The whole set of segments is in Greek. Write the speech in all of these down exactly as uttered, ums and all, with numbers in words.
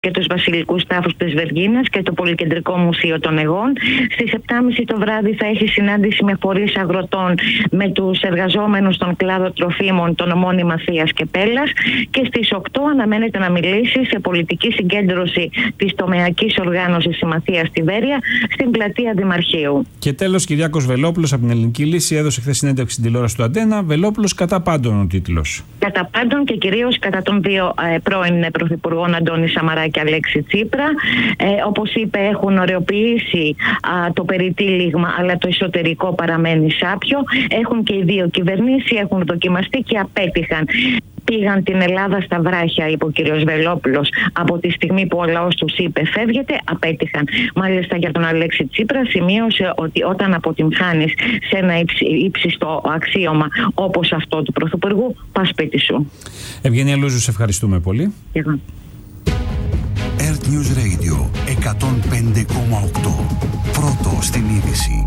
και τους βασιλικούς τάφους της Βεργίνας και το Πολυκεντρικό Μουσείο των Αιγών. Στις επτά και μισή το βράδυ θα έχει συνάντηση με φορείς αγροτών, με τους εργαζόμενους στον κλάδο τροφίμων, τον Ομόνη Μαθίας και Πέλλας, και στις οκτώ αναμένεται να μιλήσει σε πολιτική συγκέντρωση της τομεακής οργάνωσης Συμμαθίας στη Βέρεια, στην πλατεία Δημαρχείου. Και τέλος, Κυριάκος Βελόπουλος από την Ελληνική Λύση έδωσε χθες συνέντευξη στην τηλεόραση του Αντένα. Βελόπουλος κατά πάντων ο τίτλος. Κατά πάντων και κυρίως κατά των δύο ε, πρώην πρωθυπουργών Αντώνη Σαμαρά και Αλέξη Τσίπρα. Ε, όπως είπε, έχουν ωρεοποιήσει α, το περιτύλιγμα, αλλά το εσωτερικό παραμένει σάπιο. Έχουν και οι δύο κυβερνήσει, έχουν δοκιμαστεί και απέτυχαν. Πήγαν την Ελλάδα στα βράχια, είπε ο κ. Βελόπουλος, από τη στιγμή που ο λαός τους είπε φεύγετε, απέτυχαν. Μάλιστα για τον Αλέξη Τσίπρα σημείωσε ότι όταν αποτυγχάνεις σε ένα ύψιστο αξίωμα όπως αυτό του Πρωθυπουργού, πας σπίτι σου. Ευγενία Λούζου, σε ευχαριστούμε πολύ. Εγώ. Earth News Radio εκατόν πέντε κόμμα οκτώ. Πρώτο στην είδηση.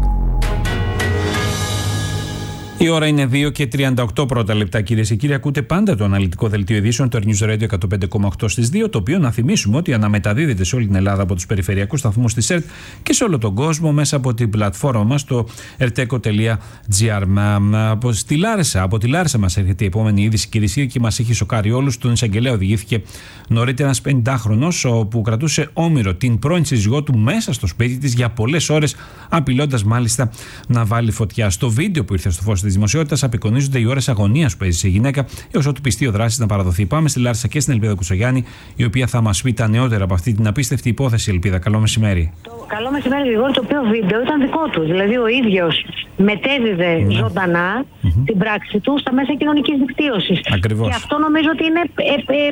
Η ώρα είναι δύο και τριάντα οκτώ πρώτα λεπτά, κυρίες και κύριοι. Ακούτε πάντα το αναλυτικό δελτίο ειδήσεων του Earth News Radio εκατόν πέντε κόμμα οκτώ στις δύο, το οποίο να θυμίσουμε ότι αναμεταδίδεται σε όλη την Ελλάδα από τους περιφερειακούς σταθμούς της ΕΡΤ και σε όλο τον κόσμο μέσα από την πλατφόρμα μας, το ερτέκο τελεία τζι άρ. Από τη Λάρισα, από τη Λάρισα μας έρχεται η επόμενη είδηση, κυρίες και μας έχει σοκάρει όλους. Τον εισαγγελέα οδηγήθηκε νωρίτερα ένας πενηντάχρονος που κρατούσε όμηρο την πρώην σύζυγό του μέσα στο σπίτι της για πολλές ώρες, απειλώντας μάλιστα να βάλει φωτιά. Στο βίντεο που ήρθε στο φως της δημοσιότητας απεικονίζονται οι ώρες αγωνίας που έζησε η γυναίκα έως ότου πιστεί ο δράσης να παραδοθεί. Πάμε στη Λάρισα και στην Ελπίδα Κουτσογιάννη, η οποία θα μας πει τα νεότερα από αυτή την απίστευτη υπόθεση. Ελπίδα, καλό μεσημέρι. Το καλό μεσημέρι, Γρηγόρη, το οποίο βίντεο ήταν δικό του. Δηλαδή ο ίδιος μετέδιδε mm. ζωντανά mm-hmm. την πράξη του στα μέσα κοινωνικής δικτύωσης. Ακριβώς. Και αυτό νομίζω ότι είναι. Ε, ε,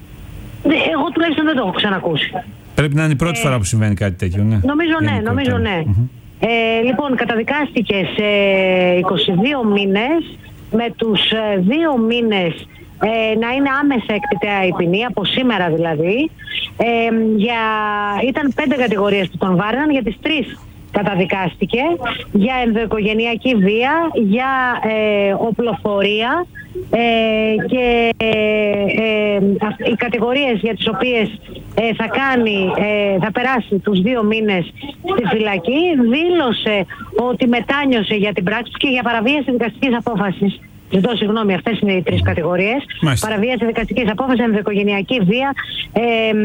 ε, εγώ τουλάχιστον δεν το έχω ξανακούσει. Πρέπει να είναι η πρώτη ε, φορά που συμβαίνει κάτι τέτοιο, ναι. Νομίζω ναι, νομίζω ναι. Mm-hmm. Ε, λοιπόν, καταδικάστηκε σε είκοσι δύο μήνες, με τους δύο μήνες ε, να είναι άμεσα εκτιτέα η ποινή, από σήμερα δηλαδή. Ε, για, ήταν πέντε κατηγορίες που τον βάραιναν, για τις τρεις καταδικάστηκε, για ενδοοικογενειακή βία, για ε, οπλοφορία ε, και ε, ε, οι κατηγορίες για τις οποίες ε, θα κάνει, ε, θα περάσει τους δύο μήνες στη φυλακή. Δήλωσε ότι μετάνιωσε για την πράξη του και για παραβίαση δικαστικής απόφασης. Ζητώ συγγνώμη, αυτές είναι οι τρεις κατηγορίες. Μάλιστα. Παραβίαση δικαστικής απόφασης, ενδοοικογενειακή βία ε,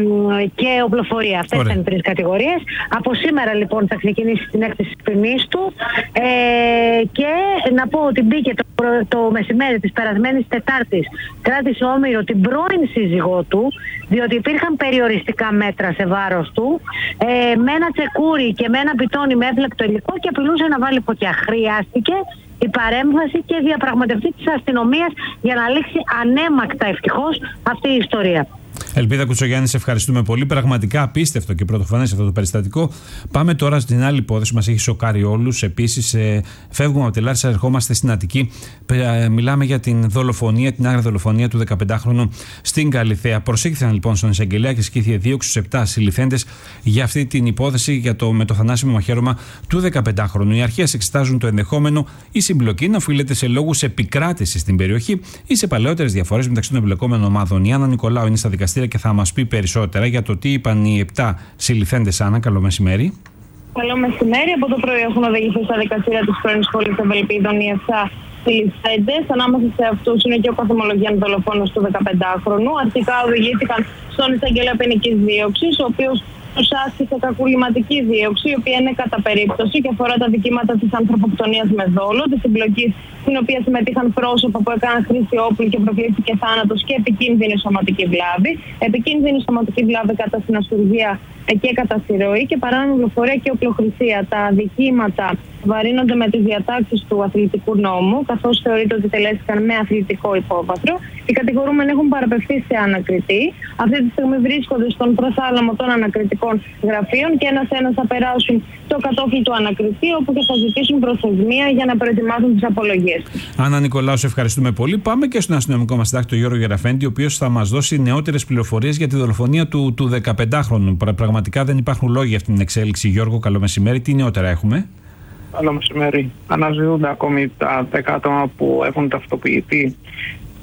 και οπλοφορία. Αυτές είναι οι τρεις κατηγορίες. Από σήμερα λοιπόν θα ξεκινήσει την έκθεση της ποινής του ε, και να πω ότι μπήκε το, το μεσημέρι της περασμένης Τετάρτης, κράτησε όμηρο την πρώην σύζυγό του, διότι υπήρχαν περιοριστικά μέτρα σε βάρος του, ε, με ένα τσεκούρι και με ένα πιτόνι με έφλεκτο υλικό και απειλούσε να βάλει φωτιά. Χρειάστηκε η παρέμβαση και διαπραγματευτή της αστυνομίας για να λήξει ανέμακτα ευτυχώς αυτή η ιστορία. Ελπίδα Κουτσογιάννη, σε ευχαριστούμε πολύ. Πραγματικά απίστευτο και πρωτοφανές αυτό το περιστατικό. Πάμε τώρα στην άλλη υπόθεση που μας έχει σοκάρει όλους. Επίσης, ε, φεύγουμε από τη Λάρισα, ερχόμαστε στην Αττική. Ε, μιλάμε για την δολοφονία, την άγρια δολοφονία του δεκαπεντάχρονου στην Καλιθέα. Προσήχθηκαν λοιπόν στον εισαγγελέα και ασκήθηκε δίωξη στους επτά συλληφθέντες για αυτή την υπόθεση για το, με το θανάσιμο μαχαίρωμα του δεκαπεντάχρονου. Οι αρχές εξετάζουν το ενδεχόμενο η συμπλοκή να οφείλεται σε λόγους επικράτησης στην περιοχή ή σε παλαιότερες διαφορές μεταξύ των εμπλεκόμενων ομάδων. Η Άννα Νικολάου είναι στα δικαστήρια και θα μας πει περισσότερα για το τι είπαν οι επτά συλληφθέντες. Άννα, καλό μεσημέρι. Καλό μεσημέρι. Από το πρωί έχουν οδηγηθεί στα δικαστήρια της πρώην σχολής Ευελπίδων οι επτά συλληφθέντες. Ανάμεσα σε αυτούς είναι και ο καθημολογιάν δολοφόνος του δεκαπεντάχρονου. Αρχικά οδηγήθηκαν στον εισαγγελέα ποινικής δίωξης, ο οποίος τους άσκησε κακουργηματική δίωξη, η οποία είναι κατά περίπτωση και αφορά τα δικήματα της ανθρωποκτονίας με δόλο, της συμπλοκής στην οποία συμμετείχαν πρόσωπα που έκαναν χρήση όπλου και προκλήθηκε θάνατος και επικίνδυνη σωματική βλάβη. Επικίνδυνη σωματική βλάβη κατά συναστουργία και κατά συρροή και παράνομη βλοφορία και οπλοχρησία. Τα αδικήματα βαρύνονται με τις διατάξεις του αθλητικού νόμου, καθώς θεωρείται ότι τελέστηκαν με αθλητικό υπόβαθρο. Οι κατηγορούμενοι έχουν παραπευθεί σε ανακριτή. Αυτή τη στιγμή βρίσκονται στον προθάλαμο των ανακριτικών γραφείων και ένας-ένας θα περάσουν το κατόφλι του ανακριτή, όπου και θα ζητήσουν προθεσμία για να προετοιμάσουν τις απολογίες. Άννα Νικολάου, σε ευχαριστούμε πολύ. Πάμε και στον αστυνομικό μας συντάκτη, τον Γιώργο Γεραφέντη, ο οποίος θα μας δώσει νεότερες πληροφορίες για τη δολοφονία του, του δεκαπεντάχρονου. Πραγματικά δεν υπάρχουν λόγοι για αυτή την εξέλιξη. Γιώργο, καλό μεσημέρι. Τι νεότερα έχουμε? Καλό μεσημέρι. Αναζητούνται ακόμη τα δέκα άτομα που έχουν ταυτοποιηθεί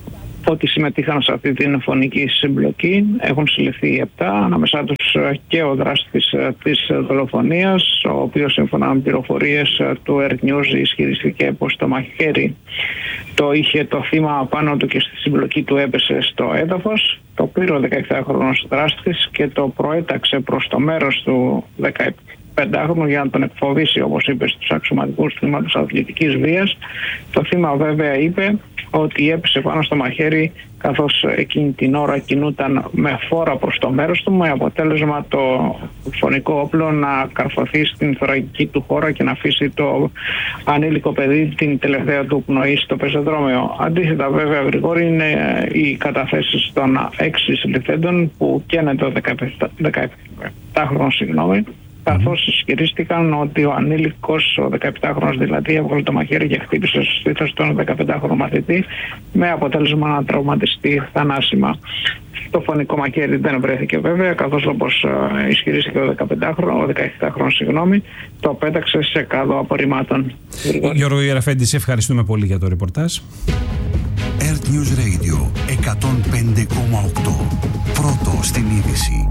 ότι συμμετείχαν σε αυτή την φωνική συμπλοκή. Έχουν συλληφθεί επτά, ανάμεσά τους και ο δράστης της δολοφονίας, ο οποίος σύμφωνα με πληροφορίες του Earth News ισχυριστήκε πως το μαχαίρι το είχε το θύμα πάνω του και στη συμπλοκή του έπεσε στο έδαφος. Το πήρε ο δεκαεπτάχρονος δράστης και το προέταξε προς το μέρος του δεκαπεντάχρονου για να τον εκφοβήσει, όπως είπε, στους αξιωματικούς του τμήματος αθλητικής βίας. Το θύμα βέβαια είπε ότι έπεσε πάνω στο μαχαίρι καθώς εκείνη την ώρα κινούταν με φόρα προς το μέρος του, με αποτέλεσμα το φωνικό όπλο να καρφωθεί στην θωρακική του χώρα και να αφήσει το ανήλικο παιδί την τελευταία του πνοή στο πεζοδρόμιο. Αντίθετα βέβαια, Γρηγόρη, είναι οι καταθέσεις των έξι συλληφθέντων που και είναι το δεκαεπτάχρονο, συγγνώμη, καθώς ισχυρίστηκαν ότι ο ανήλικος, ο δεκαεπτάχρονος δηλαδή, έβγαλε το μαχαίρι και χτύπησε στο στήθος τον δεκαπεντάχρονο μαθητή, με αποτέλεσμα να τραυματιστεί θανάσιμα. Το φωνικό μαχαίρι δεν βρέθηκε βέβαια, καθώς όπως ισχυρίστηκε ο δεκαπεντάχρονος, ο δεκαεπτάχρονος, συγγνώμη, το πέταξε σε κάδο απορριμμάτων. Γιώργο Γεραφέντη, σε ευχαριστούμε πολύ για το ρεπορτάζ. Earth News Radio εκατόν πέντε κόμμα οκτώ. Πρώτο στην είδηση.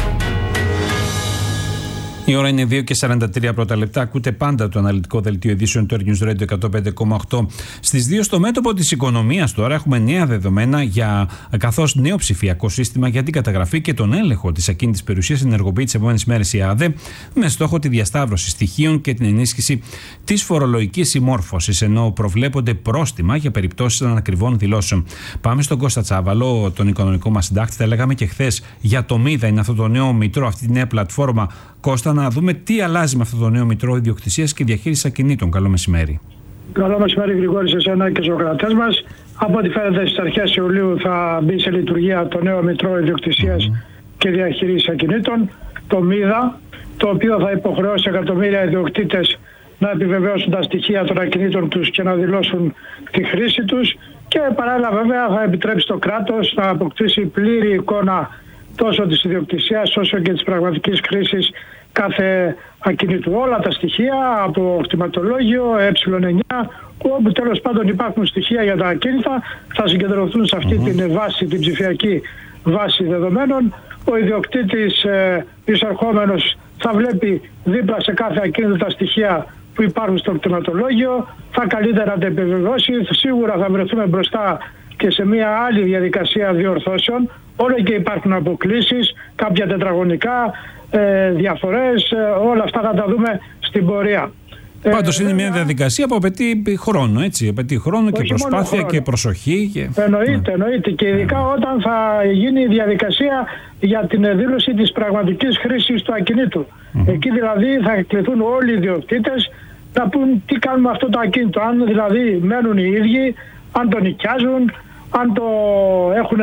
Η ώρα είναι δύο και σαράντα τρία πρώτα λεπτά. Ακούτε πάντα το αναλυτικό δελτίο ειδήσεων του Earth News Radio εκατόν πέντε κόμμα οκτώ. Στις δύο στο μέτωπο της οικονομίας τώρα έχουμε νέα δεδομένα για, καθώς νέο ψηφιακό σύστημα για την καταγραφή και τον έλεγχο της ακίνητης περιουσίας ενεργοποιεί τις επόμενες μέρες η ΑΔΕ, με στόχο τη διασταύρωση στοιχείων και την ενίσχυση της φορολογικής συμμόρφωσης, ενώ προβλέπονται πρόστιμα για περιπτώσεις ανακριβών δηλώσεων. Πάμε στον Κώστα Τσάβαλο, τον οικονομικό μας συντάκτη. Τα λέγαμε και χθες για το ΜΥΔΑ, είναι αυτό το νέο μητρό, αυτή τη νέα πλατφόρμα. Κώστα, να δούμε τι αλλάζει με αυτό το νέο μητρό ιδιοκτησίας και διαχείρισης ακινήτων. Καλό μεσημέρι. Καλό μεσημέρι, Γρηγόρη, σε εσένα και στους ακροατές μας. Από ό,τι φαίνεται, στις αρχές Ιουλίου θα μπει σε λειτουργία το νέο μητρό ιδιοκτησίας mm-hmm. και διαχείρισης ακινήτων, το ΜΥΔΑ, το οποίο θα υποχρεώσει εκατομμύρια ιδιοκτήτες να επιβεβαιώσουν τα στοιχεία των ακινήτων τους και να δηλώσουν τη χρήση τους, και παράλληλα βέβαια θα επιτρέψει το κράτος να αποκτήσει πλήρη εικόνα τόσο της ιδιοκτησίας όσο και της πραγματικής χρήσης κάθε ακινήτου. Όλα τα στοιχεία από κτηματολόγιο, ε εννιά, όπου τέλος πάντων υπάρχουν στοιχεία για τα ακίνητα, θα συγκεντρωθούν σε αυτή mm-hmm. την βάση, την ψηφιακή βάση δεδομένων. Ο ιδιοκτήτης ε, εισερχόμενος θα βλέπει δίπλα σε κάθε ακίνητο τα στοιχεία που υπάρχουν στο κτηματολόγιο, θα καλύτερα να τα επιβεβαιώσει. Σίγουρα θα βρεθούμε μπροστά και σε μια άλλη διαδικασία διορθώσεων. Όλο και υπάρχουν αποκλήσεις, κάποια τετραγωνικά, ε, διαφορές, ε, όλα αυτά θα τα δούμε στην πορεία. Πάντως ε, είναι μια διαδικασία που απαιτεί χρόνο, έτσι, απαιτεί χρόνο και προσπάθεια χρόνο. Και προσοχή. Και... Εννοείται, ναι. εννοείται και ειδικά yeah. όταν θα γίνει η διαδικασία για την δήλωση της πραγματικής χρήσης του ακινήτου. Mm-hmm. Εκεί δηλαδή θα κληθούν όλοι οι ιδιοκτήτες να πούν τι κάνουμε με αυτό το ακίνητο, αν δηλαδή μένουν οι ίδιοι, αν το νοικιάζουν, αν το έχουν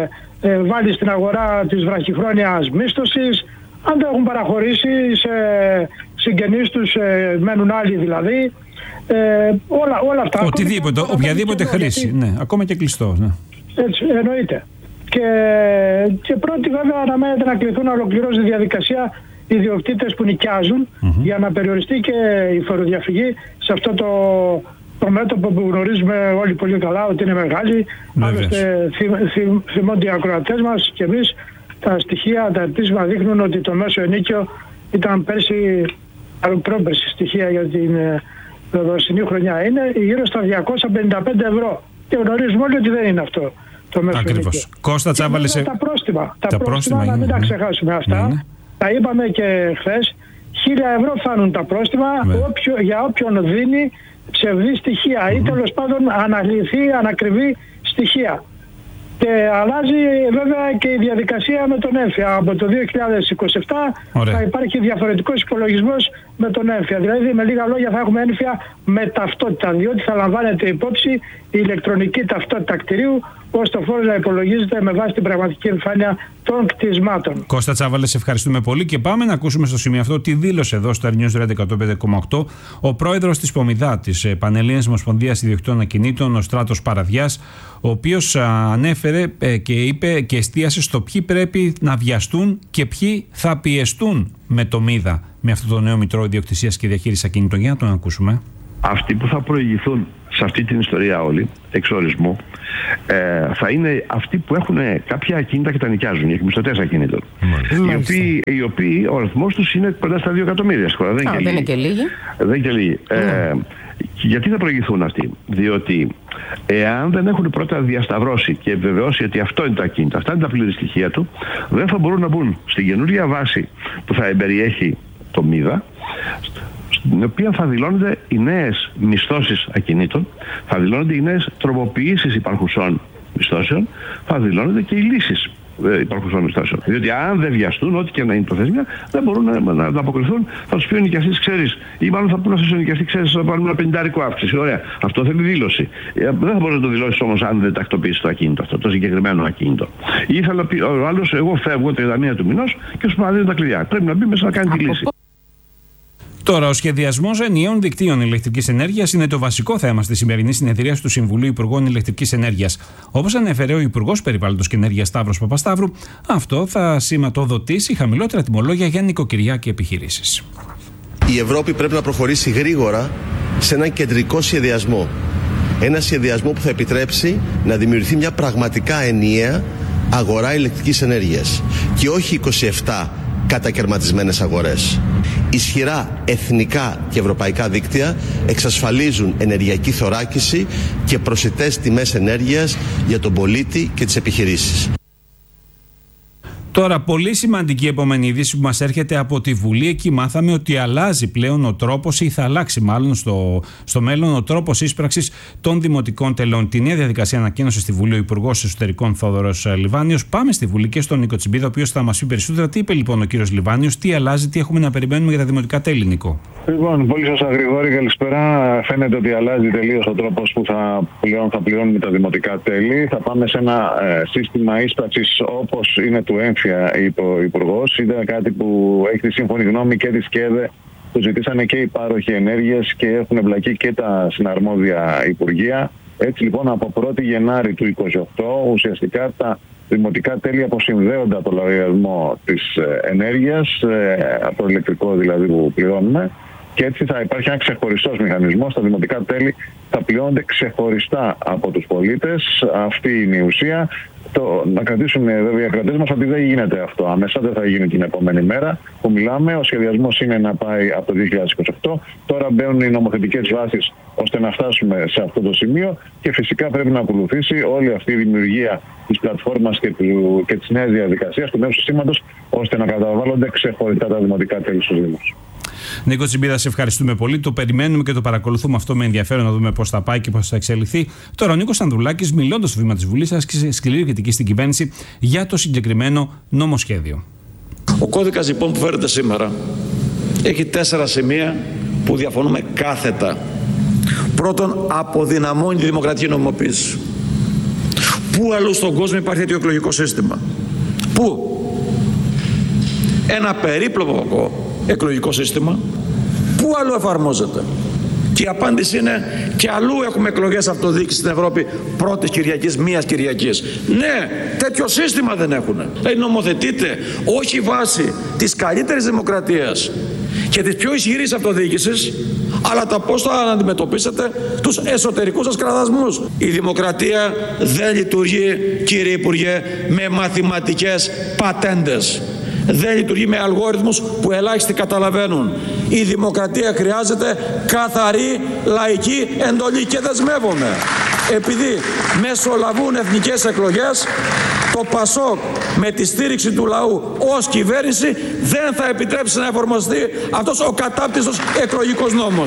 ε, βάλει στην αγορά της βραχυχρόνιας μίσθωσης, αν το έχουν παραχωρήσει σε συγγενείς τους, ε, μένουν άλλοι δηλαδή, ε, όλα, όλα αυτά. Οτιδήποτε, οποιαδήποτε χρήση, γιατί... ναι, ακόμα και κλειστό. Ναι. Έτσι, εννοείται. Και, και πρώτοι βέβαια αναμένεται να κληθούν να ολοκληρώσει τη διαδικασία οι ιδιοκτήτες που νοικιάζουν mm-hmm. για να περιοριστεί και η φοροδιαφυγή σε αυτό το... το μέτωπο που γνωρίζουμε όλοι πολύ καλά ότι είναι μεγάλη. Άλλωστε θυμώνται οι ακροατές μας και εμείς, τα στοιχεία, τα επίσημα δείχνουν ότι το μέσο ενίκιο ήταν πέρσι, πρόπερσι στοιχεία για την δοσινή χρονιά, είναι γύρω στα διακόσια πενήντα πέντε ευρώ. Και γνωρίζουμε όλοι ότι δεν είναι αυτό το μέσο ενίκιο. Κώστα Τσάβαλε, σε... τα πρόστιμα, τα, τα πρόστιμα, πρόστιμα να μην τα ξεχάσουμε αυτά. Ναι, ναι. Τα είπαμε και χθες. Χίλια ευρώ φτάνουν τα πρόστιμα όποιο, για όποιον δίνει ψευδή στοιχεία mm-hmm. ή τέλος πάντων αναλυθεί, ανακριβή στοιχεία. Και αλλάζει βέβαια και η διαδικασία με τον έμφυα. Από το δύο χιλιάδες είκοσι επτά Ωραία. θα υπάρχει διαφορετικός υπολογισμός με τον έμφυα. Δηλαδή με λίγα λόγια θα έχουμε έμφυα με ταυτότητα, διότι θα λαμβάνεται υπόψη η ηλεκτρονική ταυτότητα κτηρίου, ώστε ο φόρος να υπολογίζεται με βάση την πραγματική εμφάνεια των κτισμάτων. Κώστα Τσάβαλε, σε ευχαριστούμε πολύ και πάμε να ακούσουμε στο σημείο αυτό τι δήλωσε εδώ στο Earth News Radio εκατόν πέντε κόμμα οκτώ ο πρόεδρος της ΠΟΜΙΔΑ, της Πανελλήνιας Ομοσπονδίας Ιδιοκτήτων Ακινήτων, ο Στράτος Παραδιάς, ο οποίος ανέφερε και είπε και εστίασε στο ποιοι πρέπει να βιαστούν και ποιοι θα πιεστούν με το ΜΥΔΑ, με αυτό το νέο μητρό ιδιοκτησίας και διαχείρισης ακινήτων. Για να τον ακούσουμε. Αυτοί που θα προηγηθούν σε αυτή την ιστορία όλη, εξορισμού, ε, θα είναι αυτοί που έχουν κάποια ακίνητα και τα νοικιάζουν, οι εκμισθωτές ακινήτων. Οι οποίοι, οι οποίοι ο αριθμός τους είναι κοντά στα δύο εκατομμύρια στη χώρα. Δεν, Α, δεν είναι και λίγοι. Δεν είναι και λίγοι. Mm. Ε, γιατί θα προηγηθούν αυτοί? Διότι εάν δεν έχουν πρώτα διασταυρώσει και επιβεβαιώσει ότι αυτό είναι το ακίνητο, αυτά είναι τα πλήρη στοιχεία του, δεν θα μπορούν να μπουν στην καινούργια βάση που θα εμπεριέχει το ΜΥΔΑ, στην οποία θα δηλώνονται οι νέες μισθώσεις ακινήτων, θα δηλώνονται οι νέες τροποποιήσεις υπάρχουσών μισθώσεων, θα δηλώνονται και οι λύσεις υπάρχουσών μισθώσεων. Διότι αν δεν βιαστούν, ό,τι και να είναι προθεσμία, δεν μπορούν να, να, να αποκριθούν. Θα του πει ο νοικιαστής, ξέρεις, ή μάλλον θα πούνε στον νοικιαστή, ξέρεις, θα πάρουμε ένα πενηντάρικο αύξηση. Ωραία. Αυτό θέλει δήλωση. Ε, δεν θα μπορεί να το δηλώσει όμως αν δεν τακτοποιήσει το ακίνητο αυτό, το συγκεκριμένο ακίνητο. Ή θα να πει ο άλλος, εγώ φεύγω τριάντα μία του μηνός και σου παραδίνω τα κλειδιά. Πρέπει να μπει μέσα να κάνει τη λύση. Τώρα, ο σχεδιασμός ενιαίων δικτύων ηλεκτρικής ενέργειας είναι το βασικό θέμα στη σημερινή συνεδρία του Συμβουλίου Υπουργών Ηλεκτρικής Ενέργειας. Όπως ανέφερε ο Υπουργός Περιβάλλοντος και Ενέργειας Σταύρος Παπασταύρου, αυτό θα σηματοδοτήσει χαμηλότερα τιμολόγια για νοικοκυριά και επιχειρήσεις. Η Ευρώπη πρέπει να προχωρήσει γρήγορα σε έναν κεντρικό σχεδιασμό. Ένα σχεδιασμό που θα επιτρέψει να δημιουργηθεί μια πραγματικά ενιαία αγορά ηλεκτρικής ενέργειας και όχι είκοσι επτά κατακαιρματισμένες αγορές. Ισχυρά εθνικά και ευρωπαϊκά δίκτυα εξασφαλίζουν ενεργειακή θωράκιση και προσιτές τιμές ενέργειας για τον πολίτη και τις επιχειρήσεις. Τώρα, πολύ σημαντική επόμενη είδηση που μας έρχεται από τη Βουλή. Εκεί μάθαμε ότι αλλάζει πλέον ο τρόπος, ή θα αλλάξει μάλλον στο, στο μέλλον, ο τρόπος ίσπραξης των δημοτικών τελών. Τη νέα διαδικασία ανακοίνωσε στη Βουλή ο Υπουργός Εσωτερικών Θόδωρος Λιβάνιος. Πάμε στη Βουλή και στον Νίκο Τσιμπίδα, ο οποίος θα μας πει περισσότερα. Τι είπε λοιπόν ο κύριος Λιβάνιος, τι αλλάζει, τι έχουμε να περιμένουμε για τα δημοτικά τέλη, Νίκο? Λοιπόν, πολύ σωστά, Γρηγόρη, καλησπέρα. Φαίνεται ότι αλλάζει τελείως ο τρόπος που θα, πλέον, θα πληρώνουμε τα δημοτικά τέλη. Θα πάμε σε ένα ε, σύστημα ίσπραξης όπως είναι του έμφυα, είπε ο Υπουργός. Ήταν κάτι που έχει τη σύμφωνη γνώμη και τη ΣΚΕΔΕ, που ζητήσανε και οι πάροχοι ενέργειας και έχουν εμπλακεί και τα συναρμόδια υπουργεία. Έτσι λοιπόν από πρώτη Γενάρη του είκοσι οκτώ ουσιαστικά τα δημοτικά τέλη αποσυνδέονται από το λογαριασμό της ενέργειας, από το ηλεκτρικό δηλαδή που πληρώνουμε, και έτσι θα υπάρχει ένα ξεχωριστός μηχανισμός. Τα δημοτικά τέλη θα πληρώνονται ξεχωριστά από τους πολίτες. Αυτή είναι η ουσία. Το, να κρατήσουν βέβαια οι κρατές μας ότι δεν γίνεται αυτό άμεσα, δεν θα γίνει την επόμενη μέρα που μιλάμε. Ο σχεδιασμός είναι να πάει από το δύο χιλιάδες είκοσι οκτώ. Τώρα μπαίνουν οι νομοθετικές βάσεις ώστε να φτάσουμε σε αυτό το σημείο και φυσικά πρέπει να ακολουθήσει όλη αυτή η δημιουργία της πλατφόρμας και, του, και της νέας διαδικασίας του νέου συστήματος ώστε να καταβάλλονται ξεχωριστά τα δημοτικά τέλη στους Δήμους. Νίκο Τσιμπίδα, σε ευχαριστούμε πολύ. Το περιμένουμε και το παρακολουθούμε αυτό με ενδιαφέρον να δούμε πώς θα πάει και πώς θα εξελιχθεί. Τώρα, ο Νίκος Ανδρουλάκης, μιλώντας στο βήμα της Βουλής, άσκησε σκληρή κριτική στην κυβέρνηση για το συγκεκριμένο νομοσχέδιο. Ο κώδικας λοιπόν που φέρετε σήμερα έχει τέσσερα σημεία που διαφωνούμε κάθετα. Πρώτον, αποδυναμώνει τη δημοκρατική νομιμοποίηση. Πού αλλού στον κόσμο υπάρχει τέτοιο εκλογικό σύστημα? Πού? Ένα περίπλοκο εκλογικό σύστημα, πού αλλού εφαρμόζεται? Και η απάντηση είναι και αλλού έχουμε εκλογές αυτοδιοίκησης στην Ευρώπη πρώτης Κυριακής, μίας Κυριακής. Ναι, τέτοιο σύστημα δεν έχουν. Δηλαδή νομοθετείτε όχι βάσει της καλύτερης δημοκρατίας και της πιο ισχυρής αυτοδιοίκησης, αλλά το πώς θα αντιμετωπίσετε τους εσωτερικούς σας κραδασμούς. Η δημοκρατία δεν λειτουργεί, κύριε Υπουργέ, με μαθηματικές πατέντες. Δεν λειτουργεί με αλγόριθμους που ελάχιστοι καταλαβαίνουν. Η δημοκρατία χρειάζεται καθαρή λαϊκή εντολή και δεσμεύομαι. Επειδή μεσολαβούν εθνικές εκλογές, το ΠΑΣΟΚ με τη στήριξη του λαού ως κυβέρνηση δεν θα επιτρέψει να εφαρμοστεί αυτός ο κατάπτυστος εκλογικός νόμος.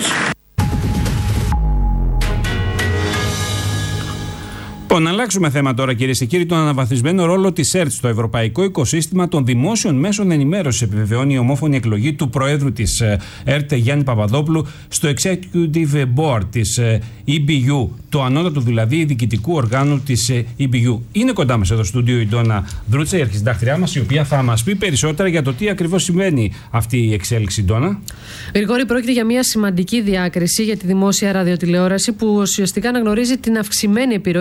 Λοιπόν, να αλλάξουμε θέμα τώρα, κυρίες και κύριοι. Τον αναβαθμισμένο ρόλο της ΕΡΤ στο ευρωπαϊκό οικοσύστημα των δημόσιων μέσων ενημέρωσης επιβεβαιώνει η ομόφωνη εκλογή του Προέδρου της ΕΡΤ, Γιάννη Παπαδόπουλου, στο Executive Board της ι μπι γιου, το ανώτατο δηλαδή διοικητικού οργάνου της ι μπι γιου. Είναι κοντά μας εδώ στο στούντιο η Ντόνα Δρούτσα, η αρχισυντάκτριά μας, η οποία θα μας πει περισσότερα για το τι ακριβώς σημαίνει αυτή η εξέλιξη. Ντόνα. Γρηγόρη, πρόκειται για μια σημαντική διάκριση για τη δημόσια ραδιοτηλεόραση που ουσιαστικά αναγνωρίζει την αυξημένη επιρροή και αξιοποίηση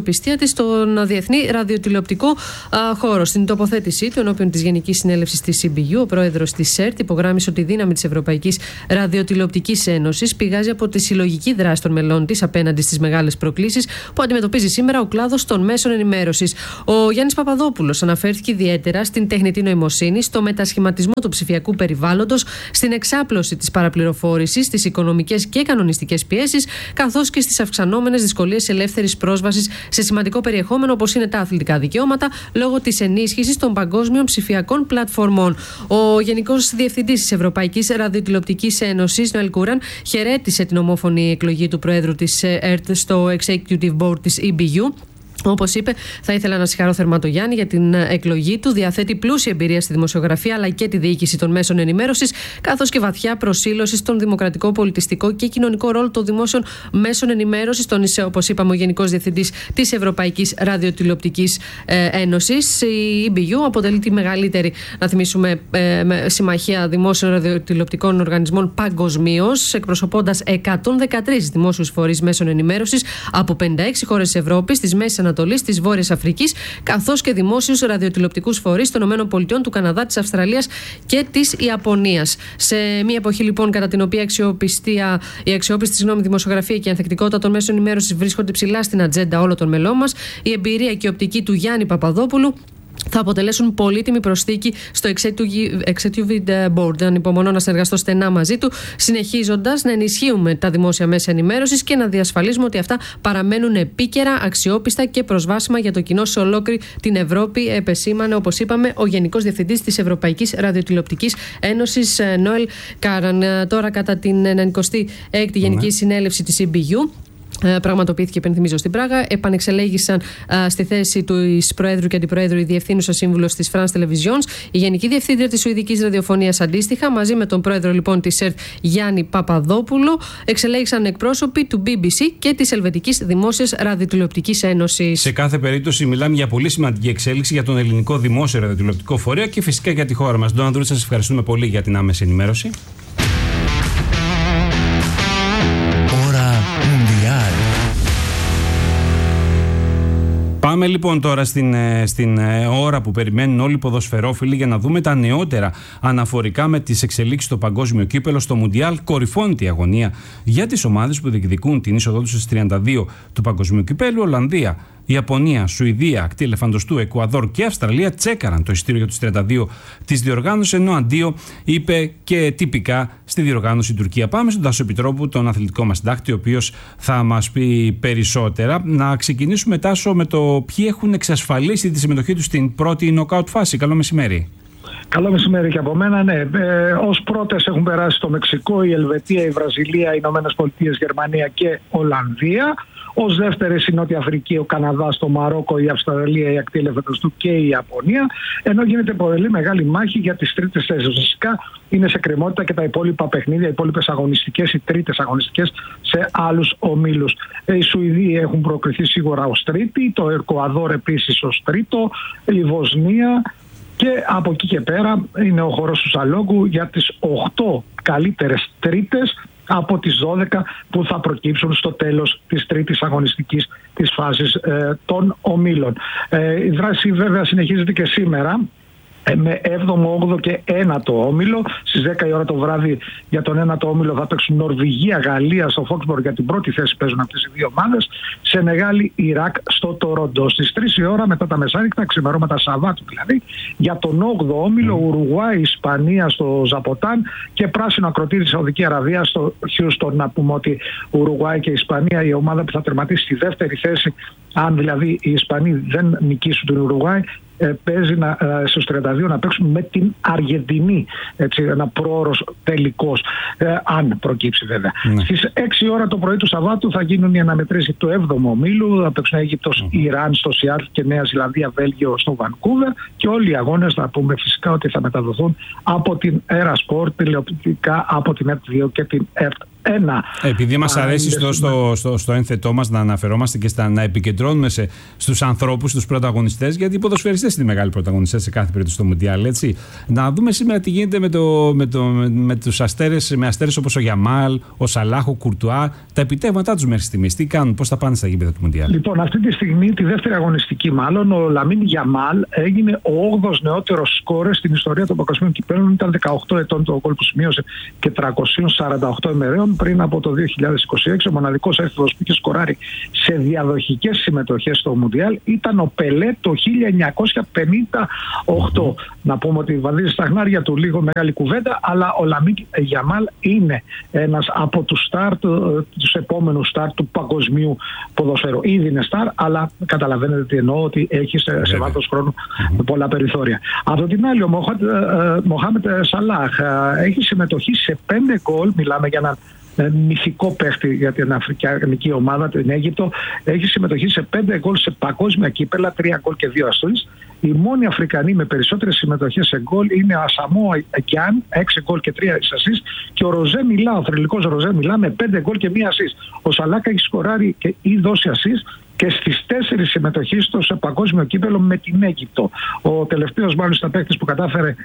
αξιοπιστία της στον διεθνή ραδιοτηλεοπτικό α, χώρο. Στην τοποθέτησή του ενώπιον της Γενικής Συνέλευσης της σι μπι γιου, ο πρόεδρος της ΣΕΡΤ υπογράμμισε ότι η δύναμη της Ευρωπαϊκής Ραδιοτηλεοπτικής Ένωσης πηγάζει από τη συλλογική δράση των μελών της απέναντι στις μεγάλες προκλήσεις που αντιμετωπίζει σήμερα ο κλάδος των μέσων ενημέρωσης. Ο Γιάννης Παπαδόπουλος αναφέρθηκε ιδιαίτερα στην τεχνητή νοημοσύνη, στο μετασχηματισμό του ψηφιακού περιβάλλοντος, στην εξάπλωση της παραπληροφόρησης, στις οικονομικές και κανονιστικές πιέσεις, καθώς και στις αυξανόμενες δυσκολίες ελεύθερης πρόσβασης σε σημαντικό περιεχόμενο όπως είναι τα αθλητικά δικαιώματα, λόγω της ενίσχυσης των παγκόσμιων ψηφιακών πλατφορμών. Ο Γενικός Διευθυντής της Ευρωπαϊκής Ραδιοτηλεοπτικής Ένωσης, Νοέλ Κούραν, χαιρέτησε την ομόφωνη εκλογή του Προέδρου της ΕΡΤ στο Executive Board της ι μπι γιου. Όπως είπε, θα ήθελα να συγχαρώ θερμά τον Γιάννη για την εκλογή του. Διαθέτει πλούσια εμπειρία στη δημοσιογραφία αλλά και τη διοίκηση των μέσων ενημέρωσης, καθώς και βαθιά προσήλωση στον δημοκρατικό, πολιτιστικό και κοινωνικό ρόλο των δημόσιων μέσων ενημέρωσης. Τόνισε, όπως είπαμε, ο Γενικός Διευθυντής της Ευρωπαϊκής Ραδιοτηλεοπτικής Ένωσης. Η ι μπι γιου αποτελεί τη μεγαλύτερη, να θυμίσουμε, συμμαχία δημόσιων ραδιοτηλεοπτικών οργανισμών παγκοσμίως, εκπροσωπώντας εκατόν δεκατρείς δημόσιους φορείς μέσων ενημέρωσης από πενήντα έξι χώρες της Ευρώπης, της Μέσης Ανατολής, της Βόρειας Αφρικής, καθώς και δημόσιους ραδιοτηλεοπτικούς φορείς των ΗΠΑ, του Καναδά, της Αυστραλίας και της Ιαπωνίας. Σε μια εποχή λοιπόν κατά την οποία αξιοπιστία, η αξιόπιστη συγγνώμη, δημοσιογραφία και η ανθεκτικότητα των μέσων ενημέρωσης βρίσκονται ψηλά στην ατζέντα όλων των μελών μας, η εμπειρία και η οπτική του Γιάννη Παπαδόπουλου θα αποτελέσουν πολύτιμη προσθήκη στο Executive Board. Ανυπομονώ να συνεργαστώ στενά μαζί του, συνεχίζοντας να ενισχύουμε τα δημόσια μέσα ενημέρωσης και να διασφαλίσουμε ότι αυτά παραμένουν επίκαιρα, αξιόπιστα και προσβάσιμα για το κοινό σε ολόκληρη την Ευρώπη, επεσήμανε, όπως είπαμε, ο Γενικός Διευθυντής της Ευρωπαϊκής Ραδιοτηλεοπτικής Ένωσης, Νοέλ Κούραν. Τώρα, κατά την ενενηκοστή έκτη Γενική Συνέλευση της σι μπι γιου, πραγματοποιήθηκε, υπενθυμίζω, στην Πράγα. Επανεξελέγησαν α, στη θέση του Προέδρου και Αντιπροέδρου η Διευθύνουσα Σύμβουλος της France Televisions, η Γενική Διευθύντρια της Σουηδικής Ραδιοφωνίας αντίστοιχα, μαζί με τον Πρόεδρο λοιπόν της ΕΡΤ Γιάννη Παπαδόπουλο. Εξελέγησαν εκπρόσωποι του μπι μπι σι και της Ελβετικής Δημόσιας Ραδιοτηλεοπτικής Ένωσης. Σε κάθε περίπτωση, μιλάμε για πολύ σημαντική εξέλιξη για τον ελληνικό δημόσιο ραδιοτηλεοπτικό φορέα και φυσικά για τη χώρα μας. Ντόνα Ανδρούτσα, σας ευχαριστούμε πολύ για την άμεση ενημέρωση. Πάμε λοιπόν τώρα στην, στην ώρα που περιμένουν όλοι οι ποδοσφαιρόφιλοι για να δούμε τα νεότερα αναφορικά με τις εξελίξεις στο παγκόσμιο κύπελο. Στο Μουντιάλ κορυφώνεται η αγωνία για τις ομάδες που διεκδικούν την είσοδό τους στις τριάντα δύο του παγκοσμίου κυπέλου. Ολλανδία, Ιαπωνία, Σουηδία, Ακτή Ελεφαντοστού, Εκουαδόρ και Αυστραλία τσέκαραν το εισιτήριο για τους τριάντα δύο της διοργάνωσης, ενώ αντίο είπε και τυπικά στη διοργάνωση Τουρκία. Πάμε στον Τάσο Επιτρόπου, τον αθλητικό μας συντάκτη, ο οποίος θα μας πει περισσότερα. Να ξεκινήσουμε, Τάσο, με το ποιοι έχουν εξασφαλίσει τη συμμετοχή τους στην πρώτη νοκάουτ φάση. Καλό μεσημέρι. Καλό μεσημέρι και από μένα. Ναι, ε, ως πρώτες έχουν περάσει το Μεξικό, η Ελβετία, η Βραζιλία, οι Ηνωμένες Πολιτείες, Γερμανία και Ολλανδία. Ως δεύτερες η Νότια Αφρική, ο Καναδάς, το Μαρόκο, η Αυστραλία, η Ακτή Ελεφαντοστού και η Ιαπωνία. Ενώ γίνεται πολύ μεγάλη μάχη για τις τρίτες θέσεις. Φυσικά είναι σε κρεμότητα και τα υπόλοιπα παιχνίδια, οι υπόλοιπες αγωνιστικές, οι τρίτες αγωνιστικές σε άλλους ομίλους. Οι Σουηδοί έχουν προκριθεί σίγουρα ως τρίτη, το Εκουαδόρ επίσης ως τρίτο, η Βοσνία. Και από εκεί και πέρα είναι ο χώρος του Σαλόγκου για τις οκτώ καλύτερες τρίτες από τις δώδεκα που θα προκύψουν στο τέλος της τρίτης αγωνιστικής της φάσης ε, των ομίλων. Ε, η δράση βέβαια συνεχίζεται και σήμερα με έβδομο, όγδοο και ένατο όμιλο. Στις δέκα η ώρα το βράδυ για τον ένατο όμιλο θα παίξουν Νορβηγία, Γαλλία στο Φόξμποργκ, για την πρώτη θέση παίζουν αυτές οι δύο ομάδες. Σενεγάλη, Ιράκ στο Τορόντο. Στις τρεις η ώρα μετά τα μεσάνυχτα, ξημερώματα Σαββάτου δηλαδή, για τον όγδοο όμιλο Ουρουγουάη, Ισπανία στο Ζαποτάν και πράσινο ακροτήρι της Σαουδική Αραβία στο Χιούστον. Να πούμε ότι Ουρουγουάη και Ισπανία, η ομάδα που θα τερματίσει στη δεύτερη θέση, αν δηλαδή οι Ισπανοί δεν νικήσουν την Ουρουγουάη, παίζει να, στους τριάντα δύο να παίξουν με την Αργεντινή, έτσι, ένα πρόωρος τελικός, ε, αν προκύψει βέβαια. Ναι. Στις έξι ώρα το πρωί του Σαββάτου θα γίνουν οι αναμετρήσεις του έβδομου ομίλου, θα παίξουν Αίγυπτος, mm-hmm. Ιράν στο Σιάτλ και Νέα Ζηλανδία, Βέλγιο στο Βανκούβερ, και όλοι οι αγώνες θα πούμε φυσικά ότι θα μεταδοθούν από την Έρα Σπορτ, τηλεοπτικά από την ΕΡΤ δύο και την ΕΡΤ ένα. Επειδή μας αρέσει στο, στο, στο, στο ένθετό μας να αναφερόμαστε και στα, να επικεντρώνουμε σε, στους ανθρώπους, στους πρωταγωνιστές, γιατί οι ποδοσφαιριστές είναι οι μεγάλοι πρωταγωνιστές σε κάθε περίπτωση στο Μουντιάλ, έτσι. Να δούμε σήμερα τι γίνεται με, το, με, το, με, με τους αστέρες, με αστέρες όπως ο Γιαμάλ, ο Σαλάχ, ο Κουρτουά, τα επιτεύγματά τους μέχρι στιγμής. Τι κάνουν, πώς θα πάνε στα γήπεδα του Μουντιάλ. Λοιπόν, αυτή τη στιγμή, τη δεύτερη αγωνιστική μάλλον, ο Λαμίν Γιαμάλ έγινε ο όγδοος νεότερος σκόρερ στην ιστορία των παγκοσμίων κυπέλλων. Ήταν δεκαοκτώ ετών το γκολ που σημείωσε και τριακόσιες σαράντα οκτώ ημερών πριν από το δύο χιλιάδες είκοσι έξι. Ο μοναδικός έφηβος που είχε σκοράρει σε διαδοχικές συμμετοχές στο Μουντιάλ ήταν ο Πελέ το χίλια εννιακόσια πενήντα οκτώ. Mm-hmm. Να πούμε ότι βαδίζει στα χνάρια του λίγο μεγάλη κουβέντα, αλλά ο Λαμίν Γιαμάλ είναι ένας από τους στάρ, τους επόμενους στάρ του παγκοσμίου ποδοσφαίρου. Ήδη είναι στάρ, αλλά καταλαβαίνετε τι εννοώ, ότι έχει σε, σε βάθος χρόνου mm-hmm. πολλά περιθώρια. Από την άλλη, ο Μοχάμετ Σαλάχ έχει συμμετοχή σε πέντε γκολ. Μιλάμε για έναν μυθικό παίχτη για την αφρικανική ομάδα, την Αίγυπτο. Έχει συμμετοχή σε πέντε γκολ σε παγκόσμια κύπελα, τρία γκολ και δύο αστόεις. Οι μόνοι Αφρικανοί με περισσότερες συμμετοχές σε γκολ είναι ο Ασαμόα Γκιάν, έξι γκολ και τρία ασίστ, και ο Ροζέ Μιλά, ο θρυλικός Ροζέ Μιλά, με πέντε γκολ και μία ασίστ. Ο Σαλάκα έχει σκοράρει και ή δώσει ασίστ και στις τέσσερις συμμετοχές του σε παγκόσμιο κύπελο με την Αίγυπτο. Ο τελευταίος μάλιστα παίκτης που κατάφερε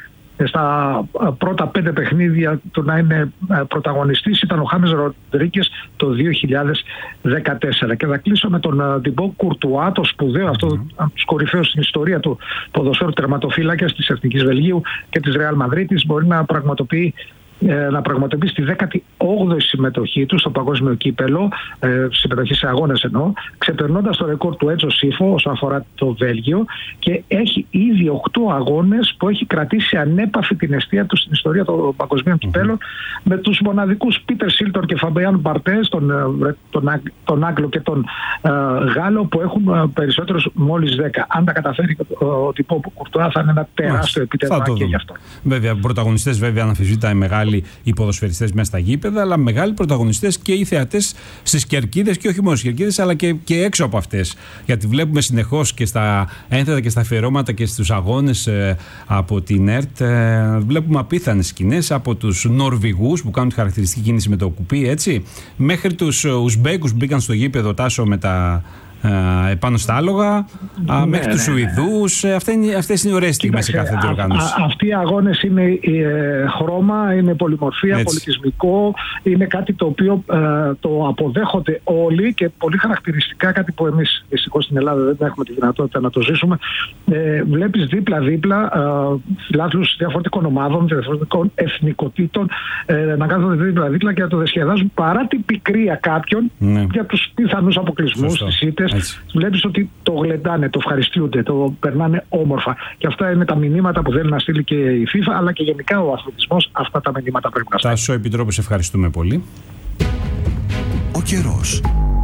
στα πρώτα πέντε παιχνίδια του να είναι πρωταγωνιστής ήταν ο Χάμες Ροντρίγκες το δύο χιλιάδες δεκατέσσερα. Και θα κλείσω με τον Τιμπό Κουρτουά, το σπουδαίο αυτό, mm-hmm. τους κορυφαίους στην ιστορία του ποδοσφαίρου τερματοφύλακας της Εθνικής Βελγίου και της Ρεάλ Μαδρίτης. Μπορεί να πραγματοποιεί να πραγματοποιήσει τη δέκατη όγδοη συμμετοχή του στο παγκόσμιο κύπελο, ε, συμμετοχή σε αγώνες εννοώ, ξεπερνώντας το ρεκόρ του Έτζο Σίφο όσον αφορά το Βέλγιο, και έχει ήδη οκτώ αγώνες που έχει κρατήσει ανέπαφη την εστία του στην ιστορία των παγκοσμίων mm-hmm. κυπέλων, με τους μοναδικούς Πίτερ Σίλτον και Φαμπιάν Μπαρτές, τον, τον, τον Άγγλο και τον ε, Γάλλο, που έχουν περισσότερους μόλις δέκα. Αν τα καταφέρει ο Τιμπό Κουρτουά, θα είναι ένα τεράστιο επίτευγμα και γι' αυτό. Βέβαια, πρωταγωνιστές, βέβαια, αναμφισβήτητα οι μεγάλοι οι ποδοσφαιριστές μέσα στα γήπεδα, αλλά μεγάλοι πρωταγωνιστές και οι θεατές στις κερκίδες, και όχι μόνο στις κερκίδες, αλλά και, και έξω από αυτές. Γιατί βλέπουμε συνεχώς και στα ένθετα και στα αφιερώματα και στους αγώνες ε, από την ΕΡΤ, ε, βλέπουμε απίθανες σκηνές από τους Νορβηγούς που κάνουν τη χαρακτηριστική κίνηση με το κουπί, έτσι, μέχρι τους Ουσμπέκους που μπήκαν στο γήπεδο, Τάσο, με τα Uh, επάνω στα άλογα, uh, μέχρι ναι, τους ναι, Σουηδούς. Ναι. Uh, αυτές είναι οι ωραίες στιγμές σε κάθε διοργάνωση. Αυτοί οι αγώνες είναι ε, χρώμα, είναι πολυμορφία, έτσι, πολιτισμικό. Είναι κάτι το οποίο ε, το αποδέχονται όλοι, και πολύ χαρακτηριστικά, κάτι που εμείς δυστυχώς στην Ελλάδα δεν έχουμε τη δυνατότητα να το ζήσουμε. Ε, βλέπεις δίπλα-δίπλα ε, φιλάθλους διαφορετικών ομάδων, διαφορετικών εθνικοτήτων ε, να κάθονται δίπλα-δίπλα και να το διασκεδάζουν, παρά την πικρία κάποιων, ναι, για τους πιθανούς αποκλεισμούς, τις ήττες. Βλέπεις ότι το γλεντάνε, το ευχαριστούνται, το περνάνε όμορφα. Και αυτά είναι τα μηνύματα που θέλει να στείλει και η FIFA, αλλά και γενικά ο αθλητισμός. Αυτά τα μηνύματα πρέπει να στείλει. Τάσο Επιτρόπου, σε ευχαριστούμε πολύ. Ο καιρός.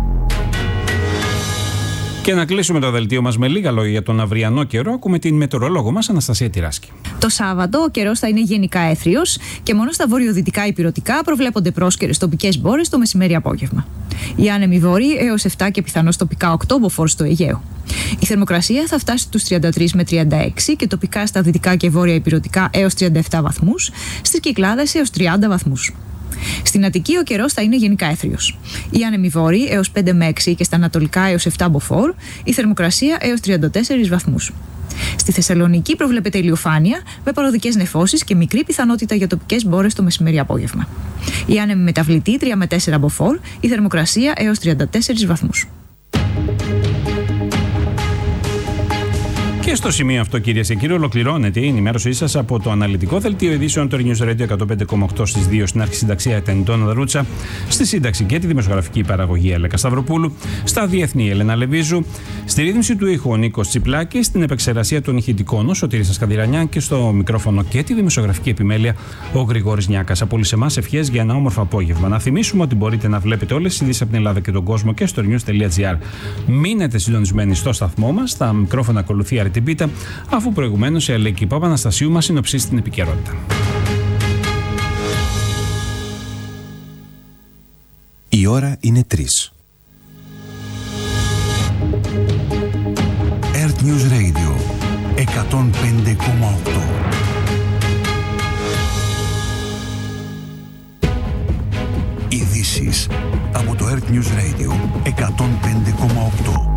Και να κλείσουμε το δελτίο μας με λίγα λόγια για τον αυριανό καιρό. Ακούμε την μετεωρολόγο μας, Αναστασία Τυράσκη. Το Σάββατο ο καιρός θα είναι γενικά έθριος και μόνο στα βορειοδυτικά υπηρωτικά προβλέπονται πρόσκαιρες τοπικές μπόρες το μεσημέρι-απόγευμα. Οι άνεμοι βόρειοι έως επτά και πιθανώς τοπικά οκτώ μποφόρ στο Αιγαίο. Η θερμοκρασία θα φτάσει στους τριάντα τρεις με τριάντα έξι και τοπικά στα δυτικά και βόρεια υπηρωτικά έως τριάντα επτά βαθμούς, στις Κυκλάδες έως τριάντα βαθμούς. Στην Αττική ο καιρός θα είναι γενικά έθριος. Οι άνεμοι βόρειοι έως πέντε με έξι και στα ανατολικά έως επτά μποφόρ, η θερμοκρασία έως τριάντα τέσσερις βαθμούς. Στη Θεσσαλονίκη προβλέπεται ηλιοφάνεια με παροδικές νεφώσεις και μικρή πιθανότητα για τοπικές μπόρες το μεσημέρι-απόγευμα. Οι άνεμοι μεταβλητοί τρία με τέσσερα μποφόρ, η θερμοκρασία έως τριάντα τέσσερις βαθμούς. Και στο σημείο αυτό, κυρίες και κύριοι, ολοκληρώνεται η ενημέρωσή σας από το αναλυτικό δελτίο ειδήσεων του News Radio εκατόν πέντε κόμμα οκτώ στις δύο, στην αρχισυνταξία Τεντώνα Δρούτσα, στη σύνταξη και τη δημοσιογραφική παραγωγή Έλεκα Σταυροπούλου, στα διεθνή Έλενα Λεβίζου, στη ρύθμιση του ήχου ο Νίκος Τσιπλάκης, στην επεξεργασία των ηχητικών ο Σωτήρης Ασκαδηρανιά και στο μικρόφωνο και τη δημοσιογραφική επιμέλεια ο Γρηγόρης Νιάκας. Από όλους εμάς ευχές για ένα όμορφο απόγευμα. Να θυμίσουμε ότι μπορείτε να βλέπετε όλες τις ειδήσεις από την Ελλάδα και τον κόσμο και στο news τελεία gr. Μείνετε συντονισμένοι στο σταθμό μας, στα μικρόφωνα ακολουθεί την πίτα, αφού προηγουμένως η Αλέκη Παπαναστασίου μας συνοψίσει την επικαιρότητα. Η ώρα είναι τρεις. Earth News Radio εκατόν πέντε κόμμα οκτώ. Ειδήσεις. ειδήσεις από το Earth News Radio εκατόν πέντε κόμμα οκτώ.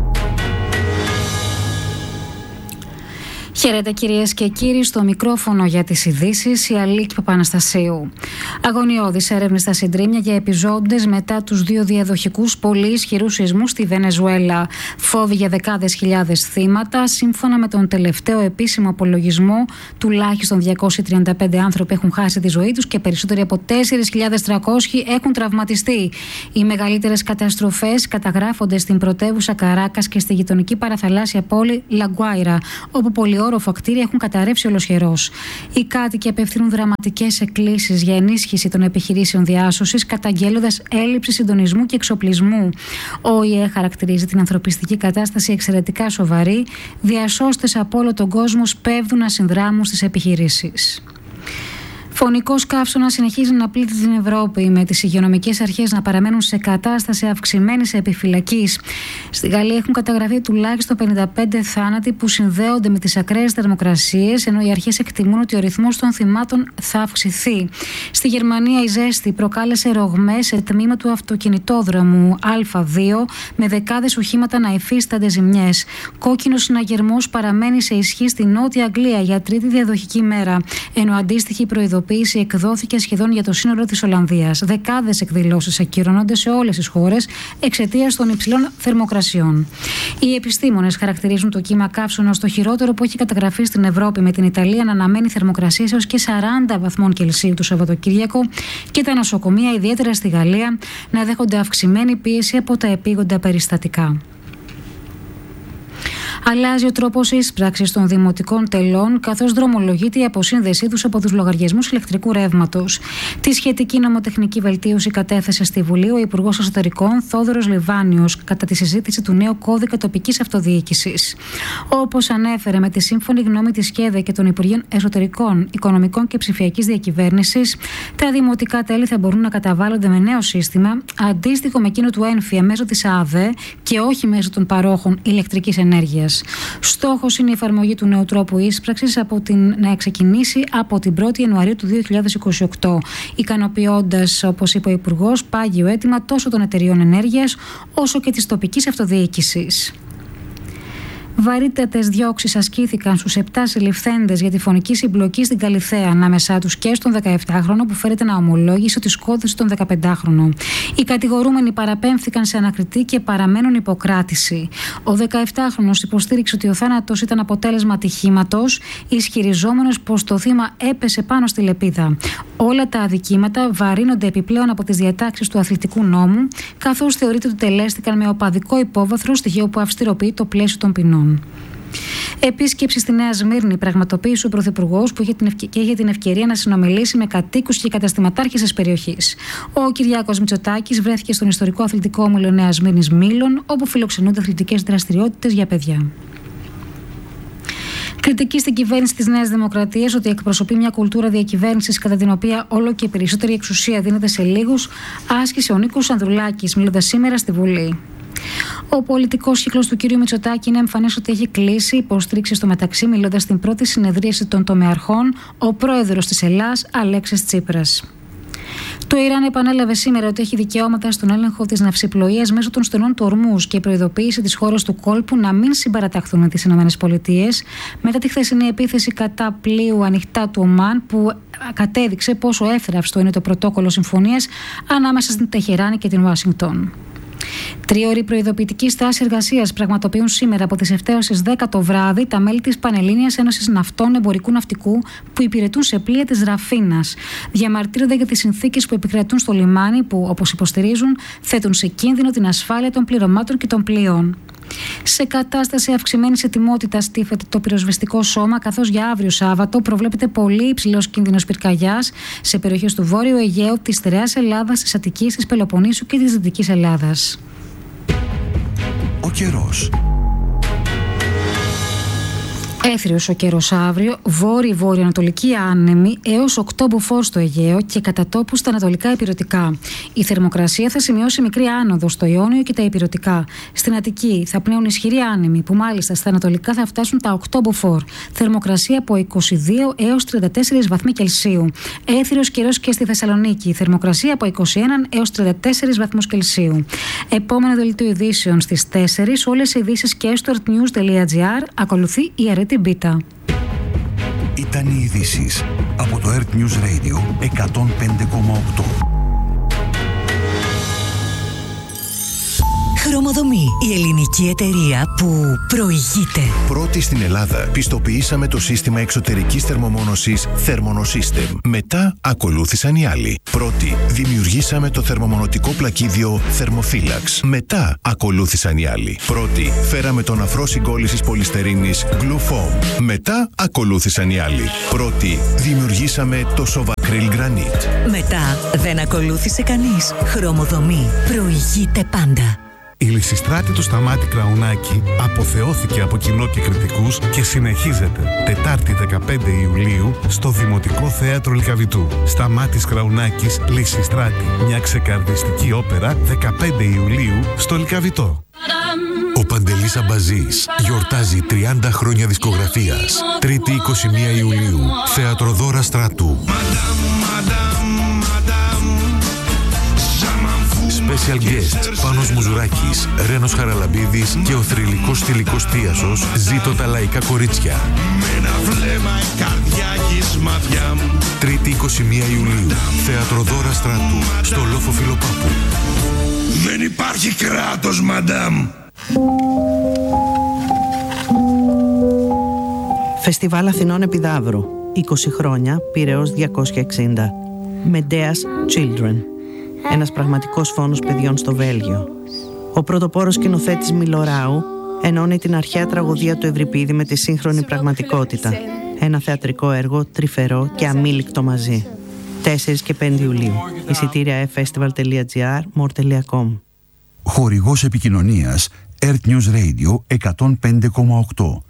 Χαίρετε κυρίες και κύριοι, στο μικρόφωνο για τις ειδήσεις η Αλίκη Παπαναστασίου. Αγωνιώδης έρευνες στα συντρίμμια για επιζώντες μετά τους δύο διαδοχικούς πολύ ισχυρούς σεισμούς στη Βενεζουέλα. Φόβοι για δεκάδες χιλιάδες θύματα. Σύμφωνα με τον τελευταίο επίσημο απολογισμό, τουλάχιστον διακόσιοι τριάντα πέντε άνθρωποι έχουν χάσει τη ζωή τους και περισσότεροι από τέσσερις χιλιάδες τριακόσιοι έχουν τραυματιστεί. Οι μεγαλύτερες καταστροφές καταγράφονται στην πρωτεύουσα Καράκας και στη γειτονική παραθαλάσσια πόλη Λαγκουάιρα, όπου πολλοί όροφα κτίρια έχουν καταρρεύσει ολοσχερώς. Οι κάτοικοι απευθύνουν δραματικές εκκλήσεις για ενίσχυση των επιχειρήσεων διάσωσης, καταγγέλλοντας έλλειψη συντονισμού και εξοπλισμού. Ο ΟΗΕ χαρακτηρίζει την ανθρωπιστική κατάσταση εξαιρετικά σοβαρή. Διασώστες από όλο τον κόσμο σπέβδουν να συνδράμουν στις επιχειρήσεις. Φωνικός καύσωνας συνεχίζει να πλήττει την Ευρώπη, με τις υγειονομικές αρχές να παραμένουν σε κατάσταση αυξημένης επιφυλακής. Στη Γαλλία έχουν καταγραφεί τουλάχιστον πενήντα πέντε θάνατοι που συνδέονται με τις ακραίες θερμοκρασίες, ενώ οι αρχές εκτιμούν ότι ο ρυθμός των θυμάτων θα αυξηθεί. Στη Γερμανία η ζέστη προκάλεσε ρογμές σε τμήμα του αυτοκινητόδρομου Α δύο, με δεκάδες οχήματα να υφίστανται ζημιές. Κόκκινος συναγερμός παραμένει σε ισχύ στη Νότια Αγγλία για τρίτη διαδοχική μέρα, ενώ αντίστοιχη προειδοποίηση εκδόθηκε σχεδόν για το σύνολο της Ολλανδίας. Δεκάδες εκδηλώσεις ακυρώνονται σε όλες τις χώρες εξαιτίας των υψηλών θερμοκρασιών. Οι επιστήμονες χαρακτηρίζουν το κύμα καύσωνα ως το χειρότερο που έχει καταγραφεί στην Ευρώπη, με την Ιταλία να αναμένει θερμοκρασίες έως και σαράντα βαθμών Κελσίου το Σαββατοκύριακο και τα νοσοκομεία, ιδιαίτερα στη Γαλλία, να δέχονται αυξημένη πίεση από τα επίγοντα περιστατικά. Αλλάζει ο τρόπος ίσπραξης των δημοτικών τελών, καθώς δρομολογείται η αποσύνδεσή τους από τους λογαριασμούς ηλεκτρικού ρεύματος. Τη σχετική νομοτεχνική βελτίωση κατέθεσε στη Βουλή ο Υπουργός Εσωτερικών Θόδωρος Λιβάνιος κατά τη συζήτηση του νέου κώδικα τοπικής αυτοδιοίκησης. Όπως ανέφερε, με τη σύμφωνη γνώμη της ΚΕΔΕ και των Υπουργείων Εσωτερικών, Οικονομικών και Ψηφιακής Διακυβέρνησης, τα δημοτικά τέλη θα μπορούν να καταβάλλονται με νέο σύστημα, αντίστοιχο με εκείνο του ΕΝΦΙΑ μέσω της ΑΔΕ και όχι μέσω των παρόχων ηλεκτρικής ενέργειας. Στόχος είναι η εφαρμογή του νέου τρόπου ίσπραξης από την, να ξεκινήσει από την πρώτη Ιανουαρίου του δύο χιλιάδες είκοσι οκτώ, ικανοποιώντας, όπως είπε ο Υπουργός, πάγιο αίτημα τόσο των εταιριών ενέργειας όσο και της τοπικής αυτοδιοίκησης. Βαρύτατες διώξεις ασκήθηκαν στους επτά συλληφθέντες για τη φωνική συμπλοκή στην Καλιθέα, ανάμεσά τους και στον δεκαεπτάχρονο που φέρεται να ομολόγησε ότι σκότωσε τον δεκαπεντάχρονο. Οι κατηγορούμενοι παραπέμφθηκαν σε ανακριτή και παραμένουν υποκράτηση. Ο δεκαεπτάχρονος υποστήριξε ότι ο θάνατος ήταν αποτέλεσμα ατυχήματος, ισχυριζόμενος πως το θύμα έπεσε πάνω στη λεπίδα. Όλα τα αδικήματα βαρύνονται επιπλέον από τις διατάξεις του αθλητικού νόμου, καθώς θεωρείται ότι τελέστηκαν με οπαδικό υπόβαθρο, στοιχείο που αυστηροποιεί το πλαίσιο των ποινών. Επίσκεψη στη Νέα Σμύρνη πραγματοποίησε ο Πρωθυπουργός, που είχε την, ευκαι... είχε την ευκαιρία να συνομιλήσει με κατοίκους και καταστηματάρχες της περιοχής. Ο Κυριάκος Μητσοτάκης βρέθηκε στον ιστορικό αθλητικό όμιλο Νέα Σμύρνης Μήλων, όπου φιλοξενούνται αθλητικές δραστηριότητες για παιδιά. Κριτική στην κυβέρνηση της Νέας Δημοκρατίας ότι εκπροσωπεί μια κουλτούρα διακυβέρνησης κατά την οποία όλο και περισσότερη εξουσία δίνεται σε λίγους, άσκησε ο Νίκος Ανδρουλάκης, μιλώντας σήμερα στη Βουλή. Ο πολιτικός κύκλος του κ. Μητσοτάκη είναι εμφανές ότι έχει κλείσει, υποστήριξε στο μεταξύ, μιλώντας στην πρώτη συνεδρίαση των τομεαρχών, ο πρόεδρος της Ελλάς, Αλέξης Τσίπρας. Το Ιράν επανέλαβε σήμερα ότι έχει δικαιώματα στον έλεγχο της ναυσιπλοείας μέσω των στενών του Ορμούζ και προειδοποίησε τις χώρες του κόλπου να μην συμπαραταχθούν με τις ΗΠΑ μετά τη χθεσινή επίθεση κατά πλοίου ανοιχτά του Ομάν, που κατέδειξε πόσο εύθραυστο είναι το πρωτόκολλο συμφωνίας ανάμεσα στην Τεχεράνη και την Ουάσιγκτον. Τρίωρη προειδοποιητική στάση εργασίας πραγματοποιούν σήμερα από τις επτά έως τις δέκα το βράδυ τα μέλη της Πανελλήνιας Ένωσης Ναυτών Εμπορικού Ναυτικού που υπηρετούν σε πλοία της Ραφίνας. Διαμαρτύρονται για τις συνθήκες που επικρατούν στο λιμάνι, που, όπως υποστηρίζουν, θέτουν σε κίνδυνο την ασφάλεια των πληρωμάτων και των πλοίων. Σε κατάσταση αυξημένης ετοιμότητας στήφεται το πυροσβεστικό σώμα, καθώς για αύριο Σάββατο προβλέπεται πολύ υψηλός κίνδυνος πυρκαγιάς σε περιοχές του Βόρειου Αιγαίου, της Στερεάς Ελλάδας, της Αττικής, της Πελοποννήσου και της Δυτικής Ελλάδας. Ο καιρός. Έθριος ο καιρός αύριο, βόρειο-βορειοανατολική άνεμη έως οκτώ μποφόρ στο Αιγαίο και κατά τόπου στα ανατολικά ηπειρωτικά. Η θερμοκρασία θα σημειώσει μικρή άνοδο στο Ιόνιο και τα ηπειρωτικά. Στην Αττική θα πνέουν ισχυροί άνεμοι που μάλιστα στα ανατολικά θα φτάσουν τα οκτώ μποφόρ. Θερμοκρασία από είκοσι δύο έως τριάντα τέσσερις βαθμοί Κελσίου. Έθριος καιρός και στη Θεσσαλονίκη. Θερμοκρασία από είκοσι ένα έως τριάντα τέσσερις βαθμούς Κελσίου. Επόμενο δελτίο ειδήσεων στις τέσσερις. Όλες οι ειδήσεις και στο artnews τελεία gr. Ακολουθεί η Αρέτη Μπίτα. Ήταν οι ειδήσεις από το Earth News Radio εκατόν πέντε κόμμα οκτώ. Χρωμοδομή, η ελληνική εταιρεία που προηγείται. Πρώτη στην Ελλάδα, πιστοποιήσαμε το σύστημα εξωτερικής θερμομόνωσης Thermonosystem. Μετά ακολούθησαν οι άλλοι. Πρώτη, δημιουργήσαμε το θερμομονωτικό πλακίδιο Thermophilax. Μετά ακολούθησαν οι άλλοι. Πρώτη, φέραμε τον αφρό συγκόλλησης πολυστερίνης Glue Foam. Μετά ακολούθησαν οι άλλοι. Πρώτη, δημιουργήσαμε το Sovacryl Granite. Μετά δεν ακολούθησε κανείς. Χρωμοδομή, προηγείται πάντα. Η Λυσιστράτη του Σταμάτη Κραουνάκη αποθεώθηκε από κοινό και κριτικούς και συνεχίζεται Τετάρτη δεκαπέντε Ιουλίου στο Δημοτικό Θέατρο Λυκαβητού. Σταμάτης Κραουνάκης, Λυσιστράτη, μια ξεκαρδιστική όπερα δεκαπέντε Ιουλίου στο Λυκαβητό. Ο Παντελής Αμπαζής γιορτάζει τριάντα χρόνια δισκογραφίας. Τρίτη είκοσι μία Ιουλίου, Θέατρο Δώρα Στράτου. Special guests Πάνος Μουζουράκης, Ρένος Χαραλαμπίδης και ο θρυλικός στιλικός Τίασος. Ζήτω τα λαϊκά κορίτσια. Με ένα βλέμμα η καρδιά γης μάτια μου. Τρίτη είκοσι μία Ιουλίου, Θέατρο Δώρα Στράτου, στο Λόφο Φιλοπάπου. Δεν υπάρχει κράτος, μαντάμ. Φεστιβάλ Αθηνών Επιδαύρου, είκοσι χρόνια, Πειραιώς διακόσια εξήντα. Medea's Children. Ένας πραγματικός φόνος παιδιών στο Βέλγιο. Ο πρωτοπόρος σκηνοθέτης Μιλοράου ενώνει την αρχαία τραγωδία του Ευρυπίδη με τη σύγχρονη πραγματικότητα. Ένα θεατρικό έργο τρυφερό και αμήλικτο μαζί. τέσσερις και πέντε Ιουλίου. Εισιτήρια εφ φεστιβάλ τελεία τζι άρ, μορ τελεία κομ. Χορηγός επικοινωνίας Earth News Radio εκατόν πέντε κόμμα οκτώ.